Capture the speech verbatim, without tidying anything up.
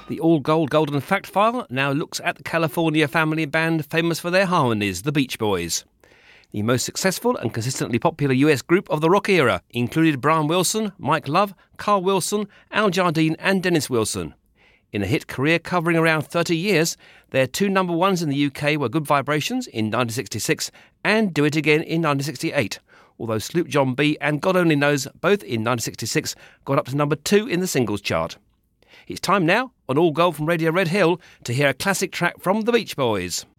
The all-gold Golden Fact File now looks at the California family band famous for their harmonies, the Beach Boys. The most successful and consistently popular U S group of the rock era included Brian Wilson, Mike Love, Carl Wilson, Al Jardine and Dennis Wilson. In a hit career covering around thirty years, their two number ones in the U K were Good Vibrations in nineteen sixty-six and Do It Again in nineteen sixty-eight, although Sloop John B and God Only Knows, both in nineteen sixty-six, got up to number two in the singles chart. It's time now, on All Gold from Radio Red Hill, to hear a classic track from the Beach Boys.